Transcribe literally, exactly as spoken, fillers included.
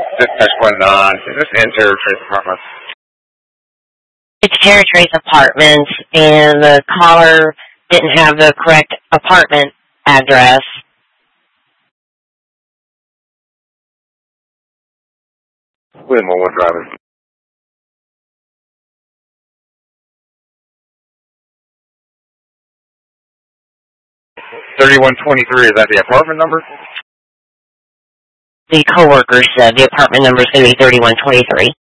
Dispatch one nine. Is this in Territory Apartments? It's Territory's Apartments, and the caller didn't have the correct apartment address. Wait a moment, driver. thirty-one twenty-three, is that the apartment number? The coworker said the apartment number is going to be thirty-one twenty-three.